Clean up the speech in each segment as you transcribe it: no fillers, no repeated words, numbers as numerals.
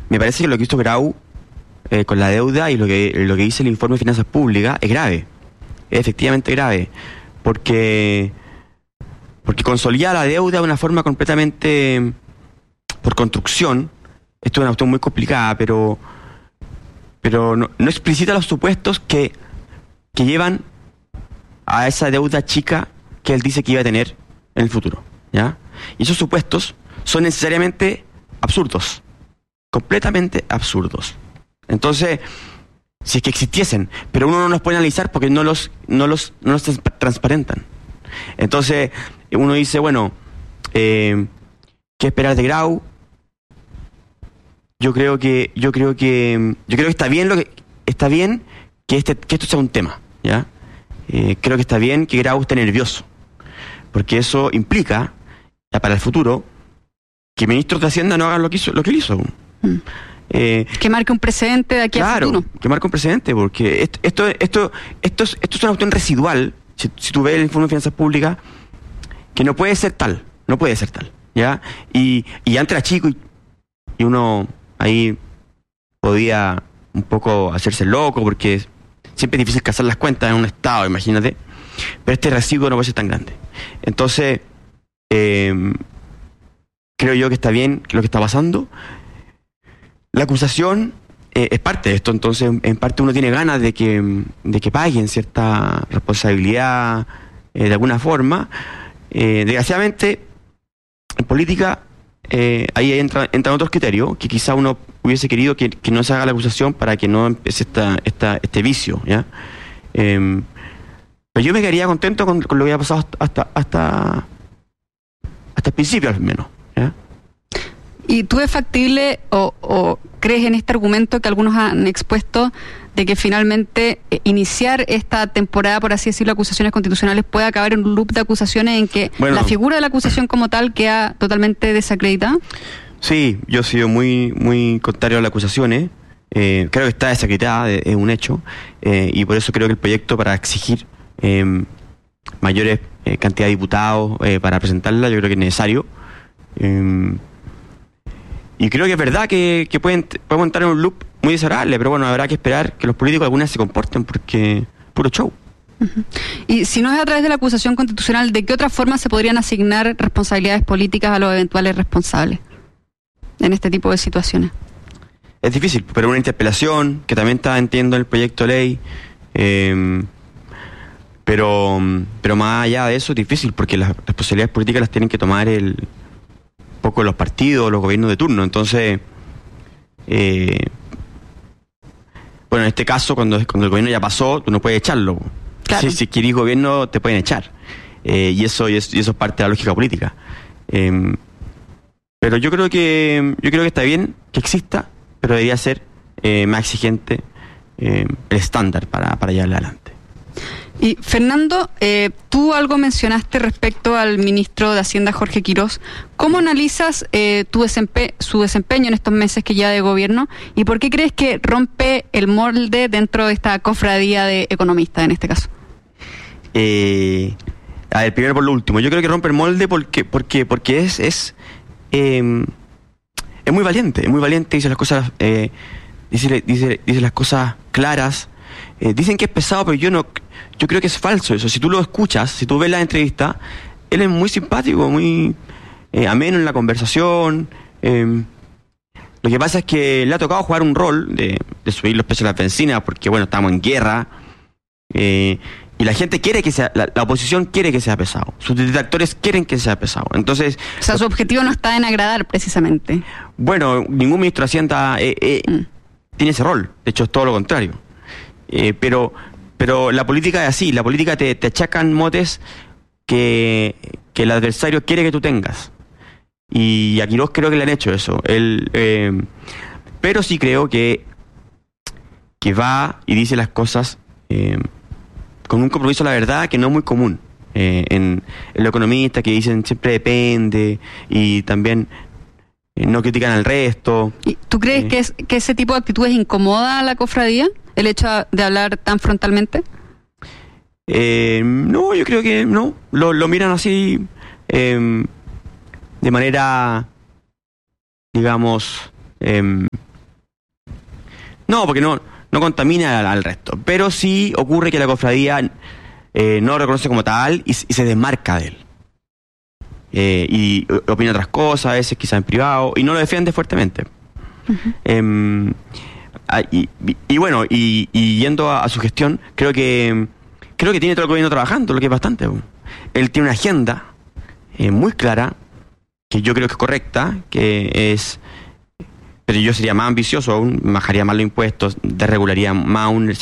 me parece que lo que hizo Grau con la deuda y lo que dice el informe de finanzas públicas es grave, es efectivamente grave, porque consolida la deuda de una forma completamente por construcción. Esto es una cuestión muy complicada, pero no explicita los supuestos que llevan a esa deuda chica que él dice que iba a tener en el futuro, ¿ya? Y esos supuestos son necesariamente absurdos, completamente absurdos. Entonces, si es que existiesen, pero uno no los puede analizar porque no los transparentan. Entonces, uno dice, bueno, ¿qué esperar de Grau? Yo creo que está bien que esto sea un tema, ¿ya? Creo que está bien que Grau esté nervioso, porque eso implica, ya para el futuro, que ministros de Hacienda no hagan lo que él hizo. Que marque un precedente de aquí al futuro. Claro, que marque un precedente, porque esto es una cuestión residual, si tú ves el informe de finanzas públicas, que no puede ser tal, ¿ya? Y antes era chico y uno ahí podía un poco hacerse loco, porque siempre es difícil cazar las cuentas en un estado, imagínate, pero este residuo no puede ser tan grande. Entonces, creo yo que está bien lo que está pasando. La acusación es parte de esto, entonces en parte uno tiene ganas de que paguen cierta responsabilidad de alguna forma. Desgraciadamente, en política ahí entran otros criterios que quizá uno hubiese querido que no se haga la acusación para que no empiece este vicio, ¿ya? Pero yo me quedaría contento con lo que había pasado hasta el principio, al menos, ¿ya? ¿Y tú ves factible o crees en este argumento que algunos han expuesto de que finalmente iniciar esta temporada, por así decirlo, de acusaciones constitucionales puede acabar en un loop de acusaciones en que la figura de la acusación como tal queda totalmente desacreditada? Sí, yo he sido muy, muy contrario a las acusaciones. Creo que está desacreditada, es un hecho, y por eso creo que el proyecto para exigir mayores cantidad de diputados para presentarla, yo creo que es necesario. Y creo que es verdad que podemos entrar en un loop muy desagradable, pero bueno, habrá que esperar que los políticos alguna vez se comporten, porque puro show. Uh-huh. Y si no es a través de la acusación constitucional, ¿de qué otra forma se podrían asignar responsabilidades políticas a los eventuales responsables en este tipo de situaciones? Es difícil, pero una interpelación, que también está, entiendo, en el proyecto de ley, pero más allá de eso es difícil, porque las responsabilidades políticas las tienen que tomar poco los partidos, los gobiernos de turno. Entonces, bueno, en este caso, cuando el gobierno ya pasó, tú no puedes echarlo. Claro. Si querés gobierno, te pueden echar. Y eso es parte de la lógica política. Pero yo creo que está bien que exista, pero debería ser más exigente el estándar para llevarla adelante. Y Fernando, tú algo mencionaste respecto al ministro de Hacienda, Jorge Quirós. ¿Cómo analizas su desempeño en estos meses que lleva de gobierno? ¿Y por qué crees que rompe el molde dentro de esta cofradía de economistas en este caso? A ver, primero por lo último. Yo creo que rompe el molde porque es muy valiente, dice las cosas, dice las cosas claras. Dicen que es pesado, pero yo creo que es falso eso. Si tú lo escuchas, si tú ves la entrevista, él es muy simpático, muy ameno en la conversación. Lo que pasa es que le ha tocado jugar un rol de subir los precios de las bencinas, porque bueno, estamos en guerra, y la gente quiere que sea, la oposición quiere que sea pesado, sus detractores quieren que sea pesado. Entonces, o sea, su objetivo no está en agradar precisamente. Bueno, ningún ministro de Hacienda tiene ese rol, de hecho es todo lo contrario. Pero la política es así, la política te achacan motes que el adversario quiere que tú tengas. Y a Quirós creo que le han hecho eso. Pero sí creo que va y dice las cosas con un compromiso a la verdad que no es muy común en los economistas, que dicen siempre depende, y también no critican al resto. ¿Y tú crees que ese tipo de actitudes incomoda a la cofradía? ¿El hecho de hablar tan frontalmente? No, yo creo que no. Lo miran así de manera, digamos, No, porque no contamina al resto. Pero sí ocurre que la cofradía no lo reconoce como tal y se desmarca de él. Y opina otras cosas, a veces quizás en privado, y no lo defiende fuertemente. Uh-huh. Y bueno, y yendo a su gestión, creo que tiene todo el gobierno trabajando, lo que es bastante. Él tiene una agenda muy clara, que yo creo que es correcta, pero yo sería más ambicioso aún, bajaría más los impuestos, desregularía más aún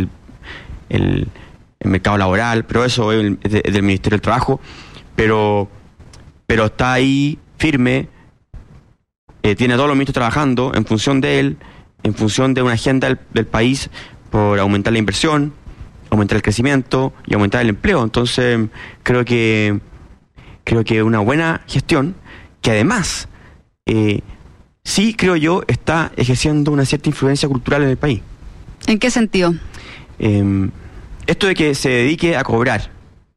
el mercado laboral, pero eso es del Ministerio del Trabajo, pero está ahí firme, tiene a todos los ministros trabajando en función de él, en función de una agenda del país por aumentar la inversión, aumentar el crecimiento y aumentar el empleo. Entonces creo que una buena gestión que además sí, creo yo, está ejerciendo una cierta influencia cultural en el país. ¿En qué sentido? Esto de que se dedique a cobrar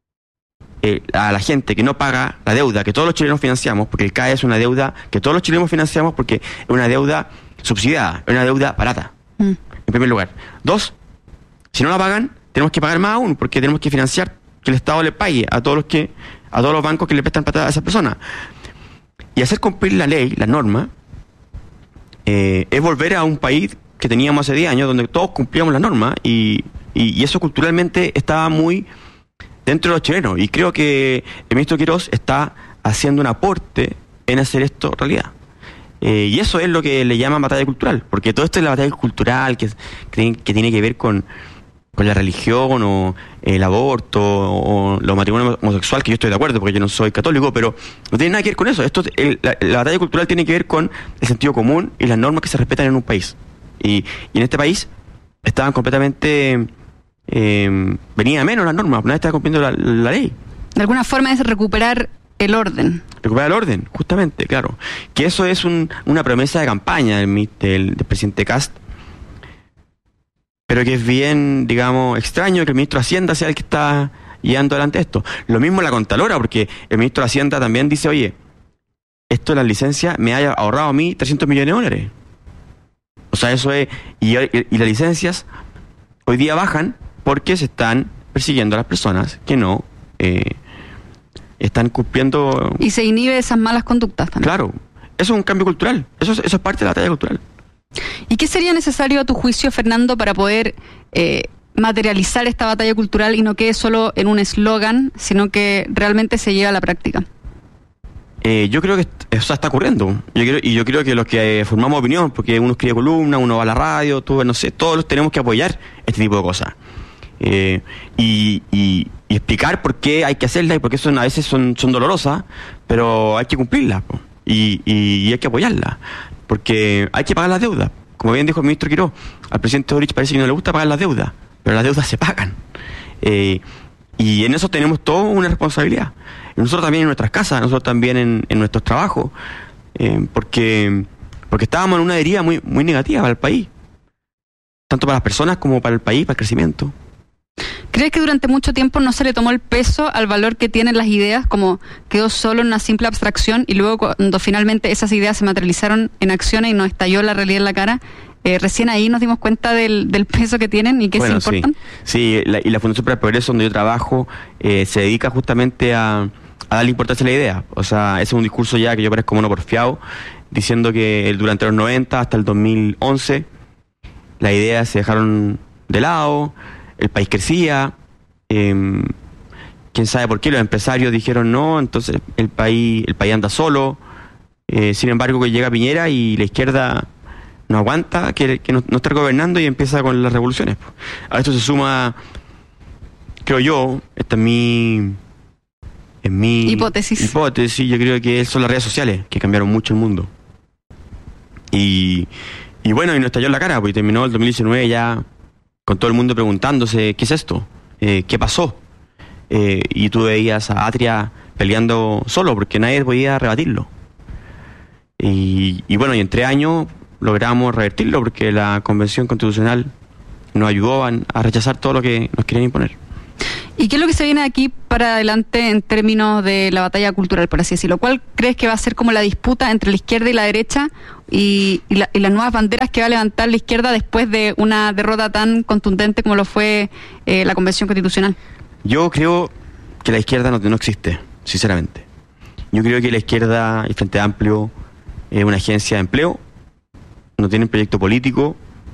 a la gente que no paga la deuda que todos los chilenos financiamos, porque el CAE es una deuda que todos los chilenos financiamos porque es una deuda subsidiada, es una deuda barata, en primer lugar. 2, si no la pagan, tenemos que pagar más aún, porque tenemos que financiar que el Estado le pague a todos los bancos que le prestan plata a esas personas. Y hacer cumplir la ley, la norma, es volver a un país que teníamos hace 10 años, donde todos cumplíamos la norma, y eso culturalmente estaba muy dentro de los chilenos. Y creo que el ministro Quirós está haciendo un aporte en hacer esto realidad. Y eso es lo que le llaman batalla cultural, porque todo esto es la batalla cultural que tiene que ver con la religión o el aborto o los matrimonios homosexuales, que yo estoy de acuerdo porque yo no soy católico, pero no tiene nada que ver con eso. La batalla cultural tiene que ver con el sentido común y las normas que se respetan en un país. Y en este país estaban completamente venía menos las normas, nadie estaba cumpliendo la ley. De alguna forma es recuperar el orden. Recuperar el orden, justamente, claro. Que eso es una promesa de campaña del presidente Kast, pero que es bien, digamos, extraño que el ministro de Hacienda sea el que está llevando adelante esto. Lo mismo la Contralora, porque el ministro de Hacienda también dice, oye, esto de las licencias me haya ahorrado a mí $300 millones. O sea, eso es... Y las licencias hoy día bajan porque se están persiguiendo a las personas que no están cumpliendo... Y se inhibe esas malas conductas también. Claro, eso es un cambio cultural, eso es parte de la batalla cultural. ¿Y qué sería necesario a tu juicio, Fernando, para poder materializar esta batalla cultural y no quede solo en un eslogan, sino que realmente se lleve a la práctica? Yo creo que eso está ocurriendo. Yo creo que los que formamos opinión, porque uno escribe columnas, uno va a la radio, no sé, todos tenemos que apoyar este tipo de cosas. Y explicar por qué hay que hacerlas y por qué a veces son dolorosas, pero hay que cumplirlas y hay que apoyarlas, porque hay que pagar las deudas. Como bien dijo el ministro Quirós, al presidente Boric parece que no le gusta pagar las deudas, pero las deudas se pagan. Y en eso tenemos toda una responsabilidad. Y nosotros también en nuestras casas, nosotros también en nuestros trabajos, porque estábamos en una deriva muy, muy negativa para el país, tanto para las personas como para el país, para el crecimiento. ¿Crees que durante mucho tiempo no se le tomó el peso al valor que tienen las ideas, como quedó solo en una simple abstracción y luego cuando finalmente esas ideas se materializaron en acciones y nos estalló la realidad en la cara, recién ahí nos dimos cuenta del peso que tienen y que se importan? Sí, y la Fundación para el Progreso, donde yo trabajo, se dedica justamente a darle importancia a la idea. O sea, ese es un discurso ya que yo parezco mono porfiado, diciendo que durante los 90 hasta el 2011 las ideas se dejaron de lado, el país crecía, quién sabe por qué los empresarios dijeron no, entonces el país anda solo. Sin embargo, que llega Piñera y la izquierda no aguanta que no esté gobernando y empieza con las revoluciones. A esto se suma, creo yo, esta es mi hipótesis, yo creo que son las redes sociales que cambiaron mucho el mundo. Y bueno, y nos estalló en la cara, pues terminó el 2019 ya con todo el mundo preguntándose, ¿qué es esto? ¿Qué pasó? Y tú veías a Atria peleando solo, porque nadie podía rebatirlo. Y bueno, y en 3 años logramos revertirlo, porque la Convención Constitucional nos ayudó a rechazar todo lo que nos querían imponer. ¿Y qué es lo que se viene aquí para adelante en términos de la batalla cultural, por así decirlo? ¿Cuál crees que va a ser como la disputa entre la izquierda y la derecha? y las nuevas banderas que va a levantar la izquierda después de una derrota tan contundente como lo fue la Convención Constitucional? Yo creo que la izquierda no existe, sinceramente. Yo creo que la izquierda, el Frente Amplio, es una agencia de empleo, no tienen proyecto político.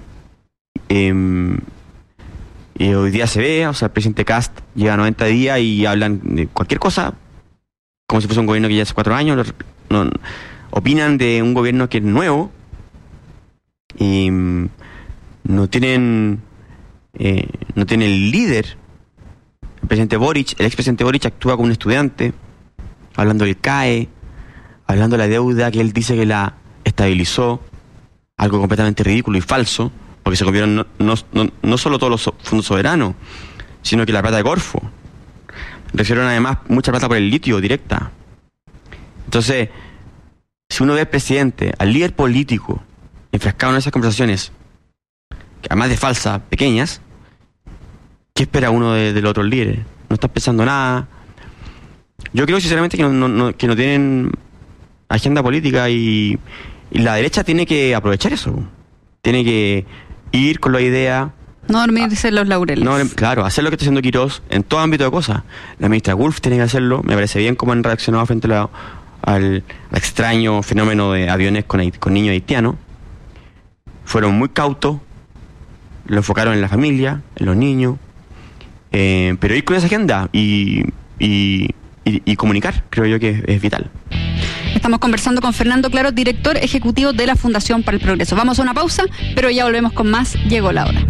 Y hoy día se ve, o sea, el presidente Kast llega a 90 días y hablan de cualquier cosa, como si fuese un gobierno que ya hace 4 años. Opinan de un gobierno que es nuevo y no tienen el líder. El presidente Boric, el expresidente Boric actúa como un estudiante, hablando del CAE, hablando de la deuda que él dice que la estabilizó, algo completamente ridículo y falso, porque se comieron no solo todos los fondos soberanos, sino que la plata de Corfo. Recibieron además mucha plata por el litio directa. Entonces, si uno ve al presidente, al líder político, enfrascado en esas conversaciones, que además de falsas, pequeñas, ¿qué espera uno de los otros líderes? No está pensando nada. Yo creo sinceramente que no tienen agenda política y la derecha tiene que aprovechar eso. Tiene que ir con la idea. No dormirse en los laureles. No, claro, hacer lo que está haciendo Quirós en todo ámbito de cosas. La ministra Wolf tiene que hacerlo. Me parece bien cómo han reaccionado frente al extraño fenómeno de aviones con niños haitianos. Fueron muy cautos, lo enfocaron en la familia, en los niños, pero ir con esa agenda y comunicar, creo yo que es vital. Estamos conversando con Fernando Claro, director ejecutivo de la Fundación para el Progreso. Vamos a una pausa, pero ya volvemos con más. Llegó la hora.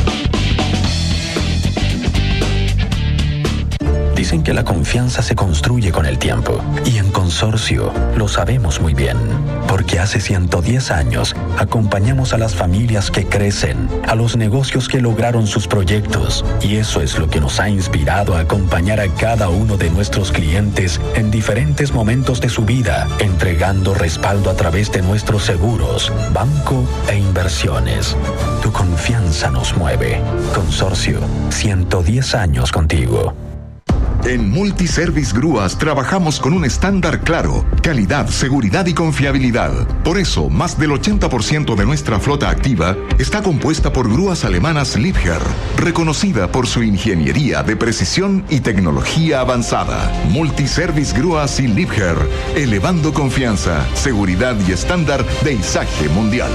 Dicen que la confianza se construye con el tiempo, y en Consorcio lo sabemos muy bien, porque hace 110 años acompañamos a las familias que crecen, a los negocios que lograron sus proyectos, y eso es lo que nos ha inspirado a acompañar a cada uno de nuestros clientes en diferentes momentos de su vida, entregando respaldo a través de nuestros seguros, banco e inversiones. Tu confianza nos mueve. Consorcio, 110 años contigo. En Multiservice Grúas trabajamos con un estándar claro, calidad, seguridad y confiabilidad. Por eso, más del 80% de nuestra flota activa está compuesta por grúas alemanas Liebherr, reconocida por su ingeniería de precisión y tecnología avanzada. Multiservice Grúas y Liebherr, elevando confianza, seguridad y estándar de izaje mundial.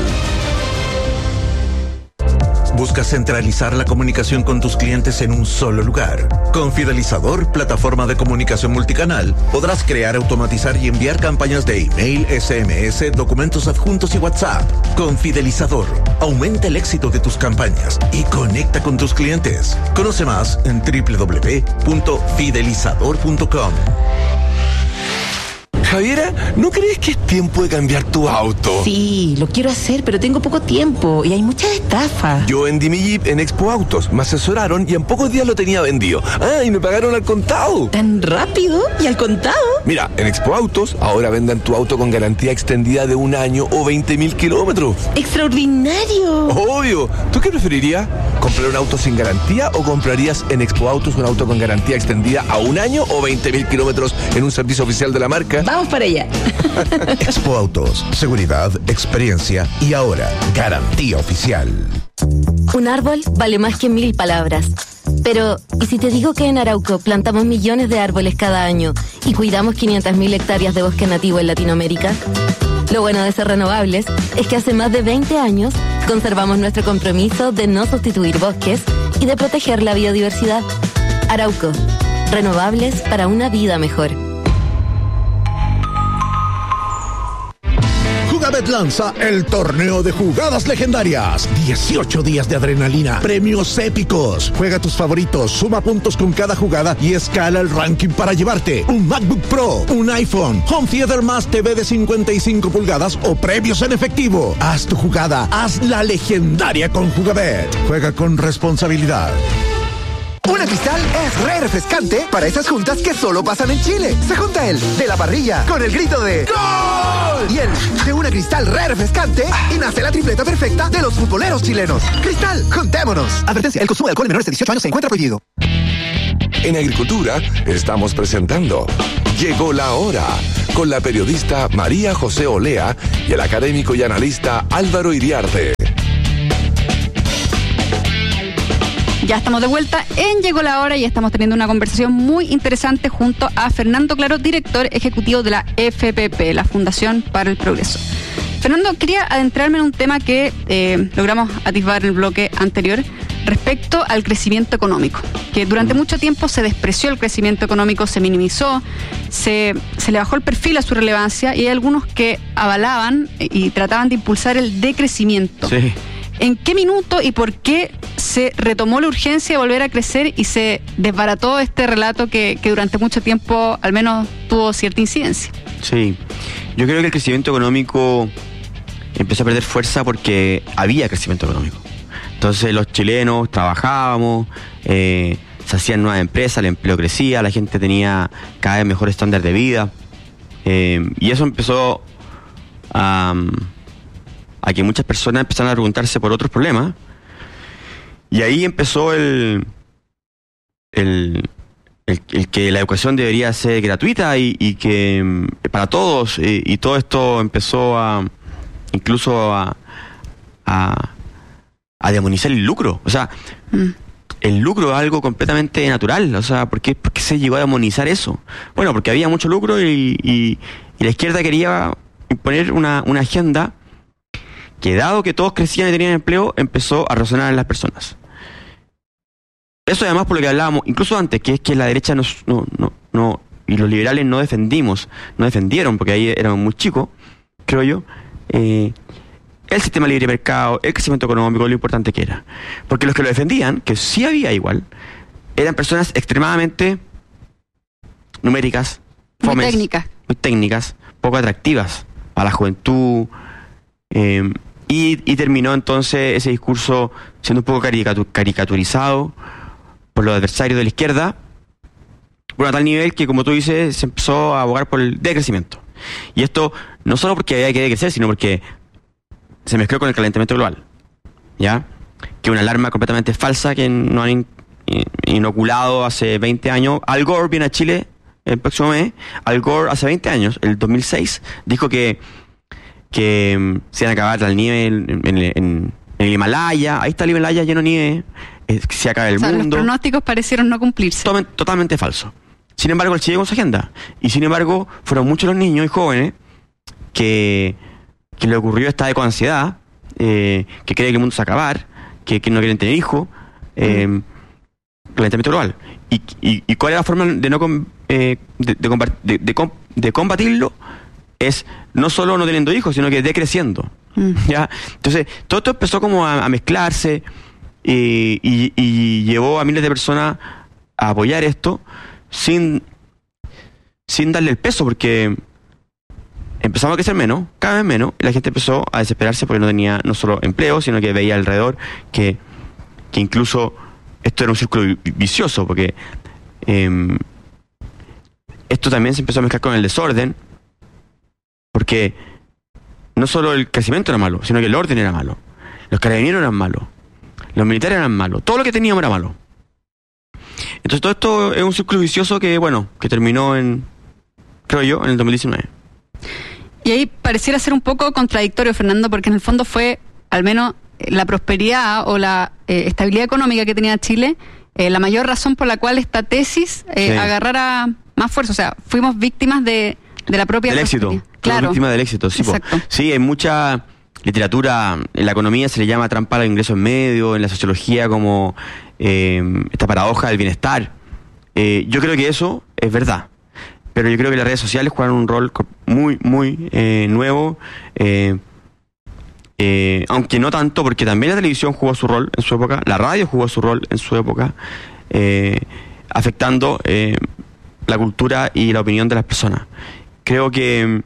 ¿Buscas centralizar la comunicación con tus clientes en un solo lugar? Con Fidelizador, plataforma de comunicación multicanal, podrás crear, automatizar y enviar campañas de email, SMS, documentos adjuntos y WhatsApp. Con Fidelizador, aumenta el éxito de tus campañas y conecta con tus clientes. Conoce más en www.fidelizador.com. Javiera, ¿no crees que es tiempo de cambiar tu auto? Sí, lo quiero hacer, pero tengo poco tiempo y hay muchas estafas. Yo vendí mi Jeep en Expo Autos, me asesoraron y en pocos días lo tenía vendido. Ah, y me pagaron al contado. ¿Tan rápido? ¿Y al contado? Mira, en Expo Autos ahora venden tu auto con garantía extendida de 1 año o 20.000 kilómetros. ¡Extraordinario! Obvio. ¿Tú qué preferirías? ¿Comprar un auto sin garantía o comprarías en Expo Autos un auto con garantía extendida a 1 año o 20.000 kilómetros en un servicio oficial de la marca? Vamos para allá. Expo Autos, seguridad, experiencia y ahora, garantía oficial. Un árbol vale más que 1000 palabras. Pero, ¿y si te digo que en Arauco plantamos millones de árboles cada año y cuidamos 500.000 hectáreas de bosque nativo en Latinoamérica? Lo bueno de ser renovables es que hace más de 20 años conservamos nuestro compromiso de no sustituir bosques y de proteger la biodiversidad. Arauco, renovables para una vida mejor. Jugabet lanza el torneo de jugadas legendarias. 18 días de adrenalina, premios épicos. Juega tus favoritos, suma puntos con cada jugada y escala el ranking para llevarte un MacBook Pro, un iPhone, Home Theater más TV de 55 pulgadas o premios en efectivo. Haz tu jugada, hazla legendaria con Jugabet. Juega con responsabilidad. Una Cristal es re refrescante para esas juntas que solo pasan en Chile. Se junta el de la parrilla con el grito de ¡Gol! Y el de una Cristal re refrescante y nace la tripleta perfecta de los futboleros chilenos. Cristal, juntémonos. Advertencia, el consumo de alcohol en menores de 18 años se encuentra prohibido. En Agricultura estamos presentando Llegó la Hora, con la periodista María José Olea y el académico y analista Álvaro Iriarte. Ya estamos de vuelta en Llegó la Hora y estamos teniendo una conversación muy interesante junto a Fernando Claro, director ejecutivo de la FPP, la Fundación para el Progreso. Fernando, quería adentrarme en un tema que logramos atisbar en el bloque anterior respecto al crecimiento económico, que durante mucho tiempo se despreció el crecimiento económico, se minimizó, se le bajó el perfil a su relevancia y hay algunos que avalaban y trataban de impulsar el decrecimiento. Sí. ¿En qué minuto y por qué se retomó la urgencia de volver a crecer y se desbarató este relato que durante mucho tiempo al menos tuvo cierta incidencia? Sí, yo creo que el crecimiento económico empezó a perder fuerza porque había crecimiento económico. Entonces los chilenos trabajábamos, se hacían nuevas empresas, el empleo crecía, la gente tenía cada vez mejor estándar de vida, y eso empezó a que muchas personas empezaron a preguntarse por otros problemas, y ahí empezó el que la educación debería ser gratuita y que para todos, y todo esto empezó incluso a demonizar el lucro. O sea, el lucro es algo completamente natural. O sea, ¿por qué se llegó a demonizar eso? Bueno, porque había mucho lucro y la izquierda quería imponer una agenda que, dado que todos crecían y tenían empleo, empezó a resonar en las personas. Eso además por lo que hablábamos, incluso antes, que es que la derecha no y los liberales no defendieron, porque ahí éramos muy chicos, creo yo, el sistema libre de mercado, el crecimiento económico, lo importante que era. Porque los que lo defendían, que sí había igual, eran personas extremadamente numéricas, fomes, muy técnicas, poco atractivas para la juventud, y terminó entonces ese discurso siendo un poco caricaturizado por los adversarios de la izquierda, bueno, a tal nivel que, como tú dices, se empezó a abogar por el decrecimiento. Y esto no solo porque había que decrecer, sino porque se mezcló con el calentamiento global, ¿ya? Que es una alarma completamente falsa que nos han inoculado hace 20 años. Al Gore viene a Chile el próximo mes. Al Gore hace 20 años, el 2006, dijo que se iban a acabar la nieve en el Himalaya. Ahí está el Himalaya lleno de nieve. Se acaba el mundo. Los pronósticos parecieron no cumplirse. Totalmente falso. Sin embargo, él sigue con su agenda. Y sin embargo, fueron muchos los niños y jóvenes que le ocurrió esta ecoansiedad, que cree que el mundo se va a acabar, que no quieren tener hijos, calentamiento global. ¿Y cuál es la forma de combatirlo? Es no solo no teniendo hijos, sino que decreciendo. ¿Ya? Entonces, todo esto empezó como a mezclarse y llevó a miles de personas a apoyar esto sin darle el peso, porque empezamos a crecer menos, cada vez menos, y la gente empezó a desesperarse porque no tenía no solo empleo, sino que veía alrededor que incluso esto era un círculo vicioso, porque esto también se empezó a mezclar con el desorden, porque no solo el crecimiento era malo, sino que el orden era malo, los carabineros eran malos, los militares eran malos, todo lo que teníamos era malo. Entonces todo esto es un círculo vicioso que terminó creo yo, en el 2019. Y ahí pareciera ser un poco contradictorio, Fernando, porque en el fondo fue, al menos, la prosperidad o la estabilidad económica que tenía Chile, la mayor razón por la cual esta tesis agarrara más fuerza. O sea, fuimos víctimas de la propia del éxito. Claro. Víctimas del éxito, sí. Sí, hay mucha literatura, en la economía se le llama trampa al ingreso en medio, en la sociología como esta paradoja del bienestar. Yo creo que eso es verdad. Pero yo creo que las redes sociales juegan un rol muy, muy nuevo, aunque no tanto, porque también la televisión jugó su rol en su época, la radio jugó su rol en su época, afectando la cultura y la opinión de las personas. Creo que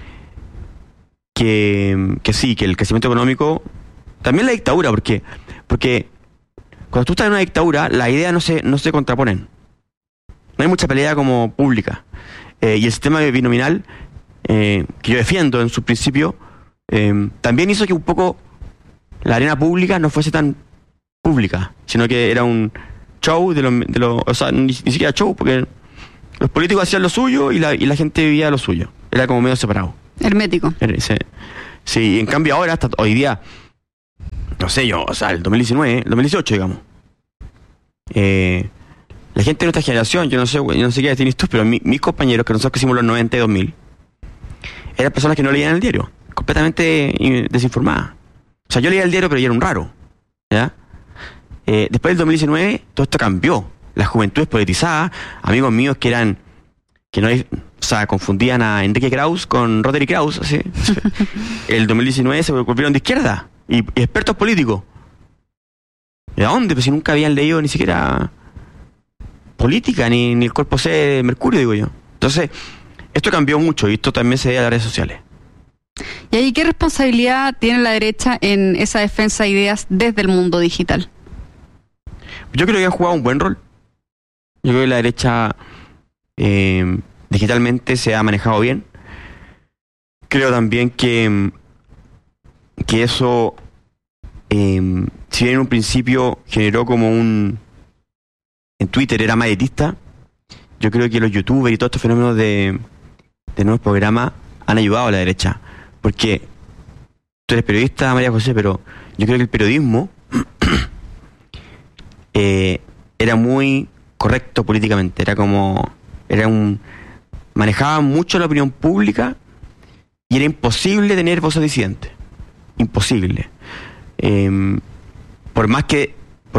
sí, que el crecimiento económico, también la dictadura, porque cuando tú estás en una dictadura, las ideas no se contraponen. No hay mucha pelea como pública. Y el sistema binominal, que yo defiendo en su principio, también hizo que un poco la arena pública no fuese tan pública, sino que era un show o sea, ni siquiera show, porque los políticos hacían lo suyo y la gente vivía lo suyo. Era como medio separado. Hermético. Sí, en cambio ahora, hasta hoy día, no sé yo, o sea, el 2018, digamos. La gente de nuestra generación, yo no sé qué edad tienes tú, pero mis compañeros, que nosotros crecimos los 90 y 2000, eran personas que no leían el diario, completamente desinformadas. O sea, yo leía el diario, pero yo era un raro, ¿ya? Después del 2019, todo esto cambió. Las juventudes politizadas, amigos míos confundían a Enrique Krauss con Roderick Krauss, así. El 2019 se volvieron de izquierda y expertos políticos. ¿De dónde? Pues si nunca habían leído ni siquiera política, ni el cuerpo C de Mercurio, digo yo. Entonces, esto cambió mucho y esto también se debe a las redes sociales. ¿Y ahí qué responsabilidad tiene la derecha en esa defensa de ideas desde el mundo digital? Yo creo que han jugado un buen rol. Yo creo que la derecha digitalmente se ha manejado bien. Creo también que eso, si bien en un principio generó como en Twitter era más elitista, yo creo que los youtubers y todos estos fenómenos de nuevos programas han ayudado a la derecha. Porque tú eres periodista, María José, pero yo creo que el periodismo era muy correcto políticamente. Manejaba mucho la opinión pública y era imposible tener voces disidentes. Imposible. Por más que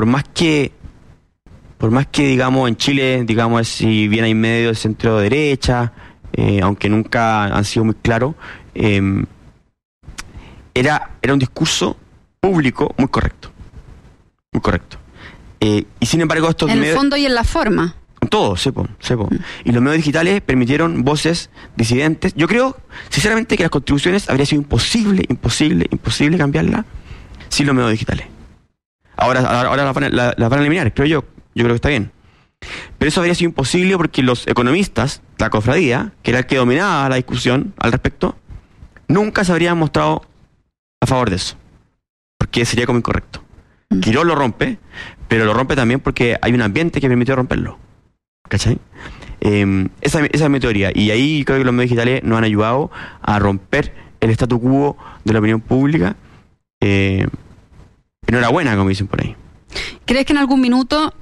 digamos en Chile, digamos, si bien hay medios de centro derecha, aunque nunca han sido muy claros, era un discurso público muy correcto. Muy correcto. Y sin embargo estos medios... En el fondo y en la forma. Todo, sepo. Y los medios digitales permitieron voces disidentes. Yo creo, sinceramente, que las constituciones habría sido imposible cambiarlas sin los medios digitales. Ahora las van a eliminar, creo yo. Yo creo que está bien. Pero eso habría sido imposible porque los economistas, la cofradía, que era el que dominaba la discusión al respecto, nunca se habrían mostrado a favor de eso. Porque sería como incorrecto. Quirós lo rompe, pero lo rompe también porque hay un ambiente que permitió romperlo. ¿Cachai? Esa es mi teoría. Y ahí creo que los medios digitales nos han ayudado a romper el statu quo de la opinión pública. Enhorabuena, como dicen por ahí. ¿Crees que en algún minuto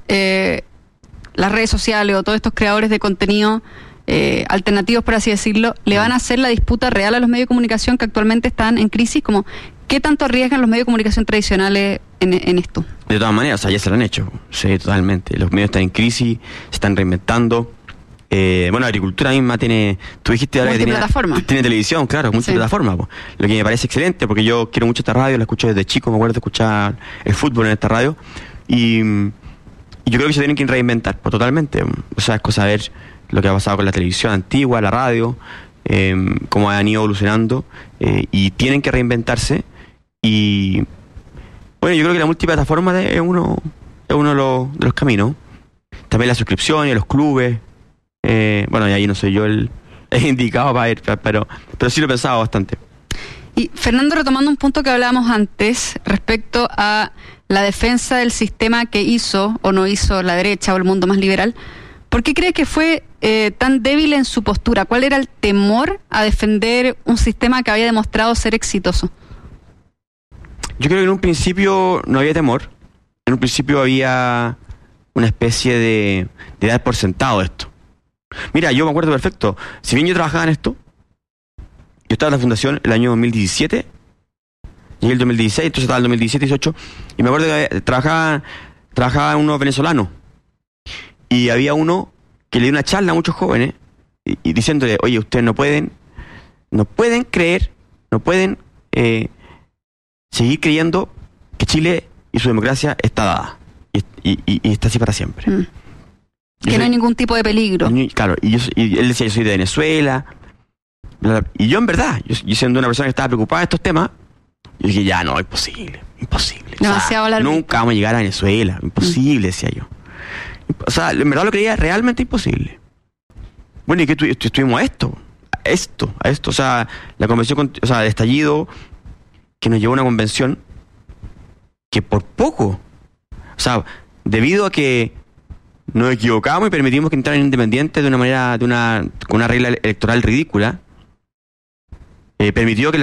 las redes sociales o todos estos creadores de contenido alternativos, por así decirlo, le van a hacer la disputa real a los medios de comunicación que actualmente están en crisis? Como, ¿qué tanto arriesgan los medios de comunicación tradicionales en esto? De todas maneras, o sea, ya se lo han hecho. Sí, totalmente. Los medios están en crisis, se están reinventando. La agricultura misma tiene... Tú dijiste ahora que tiene televisión, claro, multiplataforma. Sí. Lo que me parece excelente, porque yo quiero mucho esta radio, la escucho desde chico, me acuerdo de escuchar el fútbol en esta radio. Y yo creo que se tienen que reinventar, totalmente. O sea, es cosa de ver lo que ha pasado con la televisión antigua, la radio, cómo han ido evolucionando, y tienen que reinventarse. Y bueno, yo creo que la multiplataforma es uno de los caminos. También las suscripciones, los clubes. Y ahí no soy yo el indicado para ir, pero sí lo he pensado bastante. Y Fernando, retomando un punto que hablábamos antes respecto a la defensa del sistema que hizo o no hizo la derecha o el mundo más liberal, ¿por qué crees que fue tan débil en su postura? ¿Cuál era el temor a defender un sistema que había demostrado ser exitoso? Yo creo que en un principio no había temor. En un principio había una especie de dar por sentado esto. Mira, yo me acuerdo perfecto. Si bien yo trabajaba en esto, yo estaba en la fundación el año 2017, llegué el 2016, entonces estaba el 2017, 18, y me acuerdo que trabajaba unos venezolanos. Y había uno que le dio una charla a muchos jóvenes y diciéndole, oye, ustedes no pueden creer, no pueden seguir creyendo que Chile y su democracia está dada y está así para siempre. Que no hay ningún tipo de peligro. Claro, y él decía, yo soy de Venezuela. Y yo en verdad, yo siendo una persona que estaba preocupada de estos temas, yo dije, ya no, imposible. Demasiado largo. Nunca vamos a llegar a Venezuela, imposible, decía yo. O sea, en verdad lo creía realmente imposible. Bueno, y que estuvimos a esto. O sea, la convención, el estallido, que nos llevó a una convención que por poco, o sea, debido a que nos equivocamos y permitimos que entraran independientes de una manera, con una regla electoral ridícula. Permitió que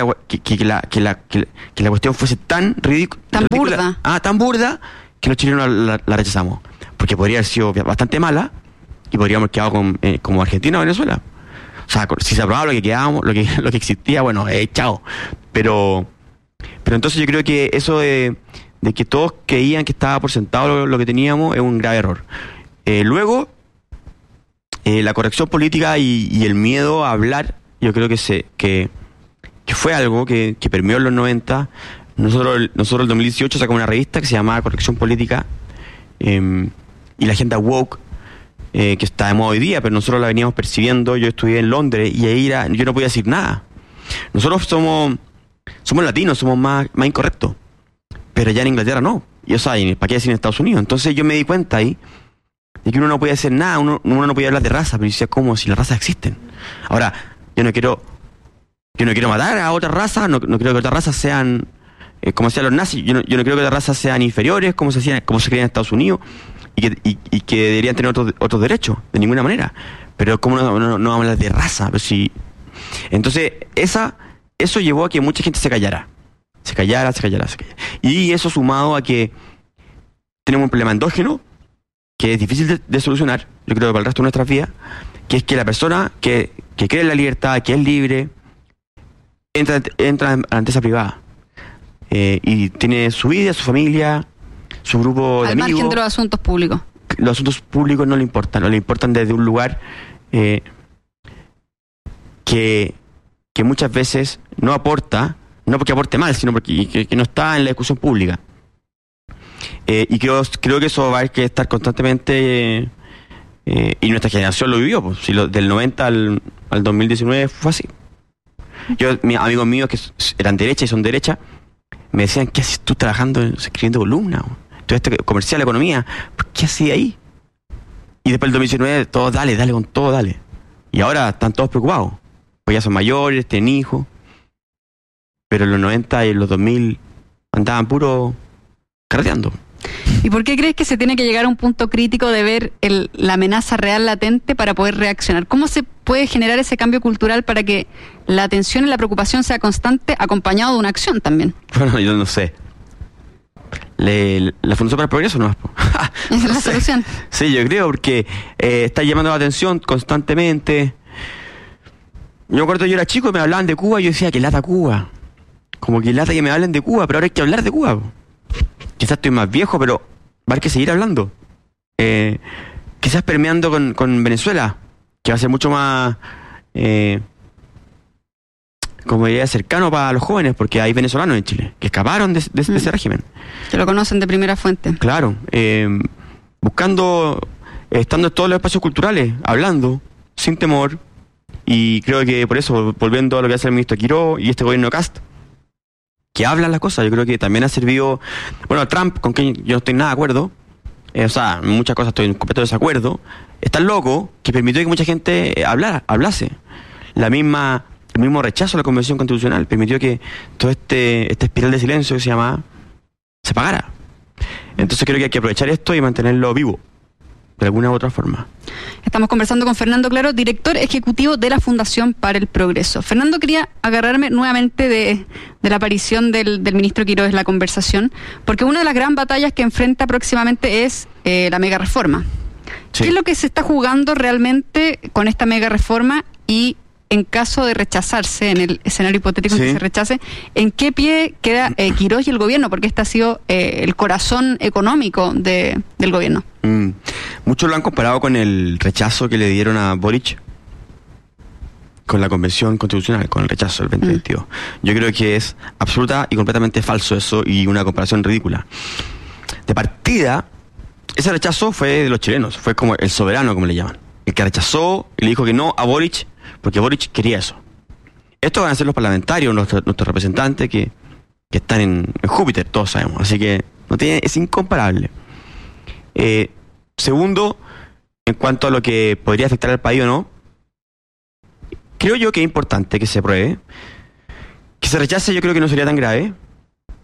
la cuestión fuese tan ridícula, burda. Tan burda, que los chilenos la rechazamos. Porque podría haber sido bastante mala y podríamos haber quedado como Argentina o Venezuela. O sea, si se aprobaba lo que quedábamos, lo que existía, bueno, chao. Pero entonces yo creo que eso de que todos creían que estaba por sentado lo que teníamos es un grave error. Luego, la corrección política y el miedo a hablar, yo creo que fue algo que permeó en los 90. Nosotros el 2018 sacamos una revista que se llamaba Corrección Política, y la agenda woke, que está de moda hoy día, pero nosotros la veníamos percibiendo. Yo estudié en Londres y ahí yo no podía decir nada. Nosotros somos latinos, somos más incorrectos, pero ya en Inglaterra no, y o sea, ¿para qué decir en Estados Unidos? Entonces yo me di cuenta ahí de que uno no podía hacer nada, uno no podía hablar de raza, pero yo decía, ¿cómo? Si las razas existen. Ahora, yo no quiero matar a otras razas, no creo que otras razas sean como hacían los nazis. Yo no creo que otras razas sean inferiores, como se creía en Estados Unidos, y que deberían tener otros derechos, de ninguna manera. Pero ¿cómo no vamos a hablar de raza? Pero si... Entonces, eso llevó a que mucha gente se callara. Se callara. Y eso sumado a que tenemos un problema endógeno, que es difícil de solucionar, yo creo que para el resto de nuestras vidas, que es que la persona que cree en la libertad, que es libre, entra a la empresa privada. Y tiene su vida, su familia, su grupo de amigos. Al margen de los asuntos públicos. Los asuntos públicos no le importan desde un lugar que muchas veces no aporta, no porque aporte mal, sino porque que no está en la discusión pública. Y creo que eso va a haber que estar constantemente, y nuestra generación lo vivió, pues, si del 90 al 2019 fue así. Amigos míos que eran derecha y son derecha me decían, ¿qué haces tú trabajando, escribiendo columnas? Todo esto comercial, economía, ¿qué hacías ahí? Y después del 2019, todo dale con todo, dale. Y ahora están todos preocupados, pues ya son mayores, tienen hijos. Pero en los 90 y en los 2000 andaban puro carreteando. ¿Y por qué crees que se tiene que llegar a un punto crítico de ver la amenaza real latente para poder reaccionar? ¿Cómo se puede generar ese cambio cultural para que la atención y la preocupación sea constante, acompañado de una acción también? Bueno, yo no sé. La Fundación para el Progreso no es. ¿Esa es la solución? Sí, yo creo, porque está llamando la atención constantemente. Yo me acuerdo, yo era chico y me hablaban de Cuba y yo decía, que lata Cuba. Como que lata que me hablen de Cuba, pero ahora hay que hablar de Cuba. Quizás estoy más viejo, pero va a haber que seguir hablando. Quizás permeando con Venezuela, que va a ser mucho más, como diría, cercano para los jóvenes, porque hay venezolanos en Chile que escaparon de ese régimen. Que lo conocen de primera fuente. Claro, estando en todos los espacios culturales, hablando, sin temor, y creo que por eso, volviendo a lo que hace el ministro Quiró y este gobierno de Kast, que hablan las cosas, yo creo que también ha servido. Bueno, Trump, con quien yo no estoy nada de acuerdo, o sea, en muchas cosas estoy en completo desacuerdo, es tan loco que permitió que mucha gente hablase. El mismo rechazo a la Convención Constitucional permitió que todo esta espiral de silencio que se llama se apagara. Entonces creo que hay que aprovechar esto y mantenerlo vivo, de alguna u otra forma. Estamos conversando con Fernando Claro, director ejecutivo de la Fundación para el Progreso. Fernando, quería agarrarme nuevamente de la aparición del ministro Quiró en la conversación, porque una de las gran batallas que enfrenta próximamente es la mega reforma. Sí. ¿Qué es lo que se está jugando realmente con esta mega reforma? Y en caso de rechazarse, en el escenario hipotético en que se rechace, ¿en qué pie queda Quirós y el gobierno? Porque este ha sido el corazón económico del gobierno. Muchos lo han comparado con el rechazo que le dieron a Boric con la Convención Constitucional, con el rechazo del 2022. Yo creo que es absoluta y completamente falso eso, y una comparación ridícula. De partida, ese rechazo fue de los chilenos, fue como el soberano, como le llaman, el que rechazó y le dijo que no a Boric, porque Boric quería eso. Estos van a ser los parlamentarios, nuestros representantes que están en Júpiter, todos sabemos. Así que es incomparable. Segundo, en cuanto a lo que podría afectar al país o no, creo yo que es importante que se apruebe. Que se rechace, yo creo que no sería tan grave,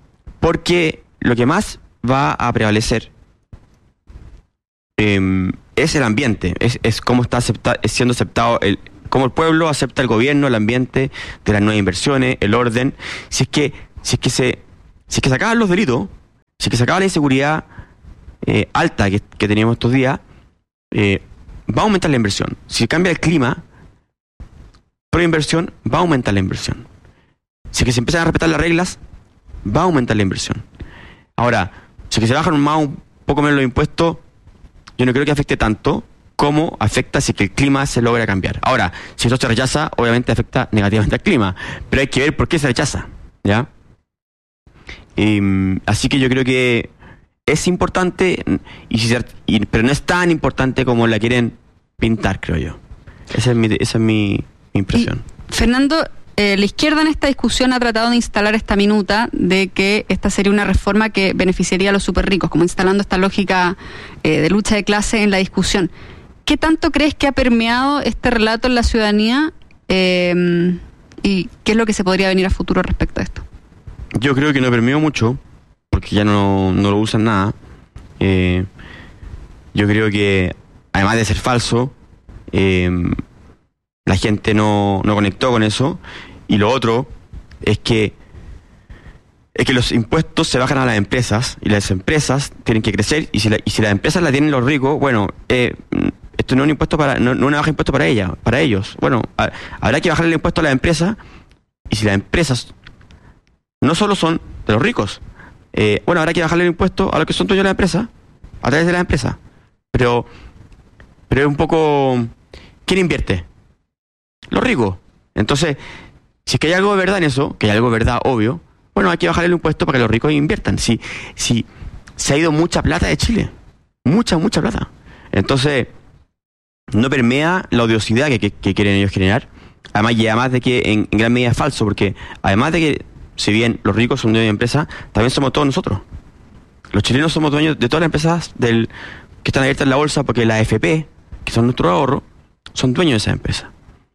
porque lo que más va a prevalecer es el ambiente, es cómo está siendo aceptado, cómo el pueblo acepta el gobierno, el ambiente de las nuevas inversiones, el orden. Si es que se acaban los delitos, si es que se acaba la inseguridad alta que teníamos estos días, va a aumentar la inversión. Si cambia el clima, pro inversión, va a aumentar la inversión. Si es que se empiezan a respetar las reglas, va a aumentar la inversión. Ahora, si es que se bajan un poco menos los impuestos, yo no creo que afecte tanto como afecta si es que el clima se logra cambiar. Ahora, si eso se rechaza, obviamente afecta negativamente al clima, pero hay que ver por qué se rechaza, ¿ya? Así que yo creo que es importante, pero no es tan importante como la quieren pintar, creo yo. Esa es mi impresión. Fernando, la izquierda en esta discusión ha tratado de instalar esta minuta de que esta sería una reforma que beneficiaría a los súper ricos, como instalando esta lógica de lucha de clase en la discusión. ¿Qué tanto crees que ha permeado este relato en la ciudadanía y qué es lo que se podría venir a futuro respecto a esto? Yo creo que no permeó mucho, porque ya no lo usan nada. Yo creo que, además de ser falso, la gente no conectó con eso. Y lo otro es que los impuestos se bajan a las empresas y las empresas tienen que crecer, y si las empresas la tienen los ricos, bueno, esto no es un impuesto no una baja de impuesto para ellos. Bueno, habrá que bajar el impuesto a las empresas, y si las empresas no solo son de los ricos, bueno, habrá que bajarle el impuesto a los que son dueños de la empresa, a través de las empresas. Pero es un poco, ¿quién invierte? Los ricos. Entonces, si es que hay algo de verdad en eso, que hay algo de verdad obvio, bueno, hay que bajarle el impuesto para que los ricos inviertan. Si se ha ido mucha plata de Chile, mucha plata. Entonces, no permea la odiosidad que quieren ellos generar. Además de que en gran medida es falso, porque además de que, si bien los ricos son dueños de empresas, también somos todos nosotros. Los chilenos somos dueños de todas las empresas que están abiertas en la bolsa, porque las AFP, que son nuestro ahorro, son dueños de esas empresas.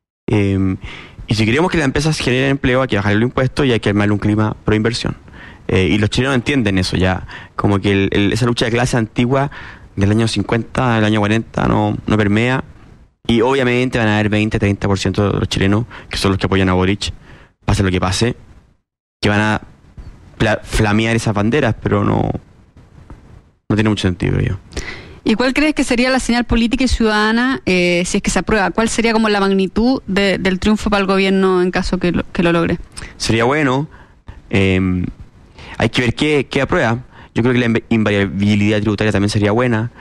Y si queremos que las empresas generen empleo, hay que bajar el impuesto y hay que armar un clima pro inversión. Y los chilenos entienden eso ya, como que esa lucha de clase antigua del año 50, del año 40 no permea, y obviamente van a haber 20-30% de los chilenos que son los que apoyan a Boric, pase lo que pase, que van a flamear esas banderas, pero no tiene mucho sentido, creo yo. ¿Y cuál crees que sería la señal política y ciudadana si es que se aprueba? ¿Cuál sería como la magnitud del triunfo para el gobierno en caso que lo logre? Sería bueno. Hay que ver qué aprueba. Yo creo que la invariabilidad tributaria también sería buena.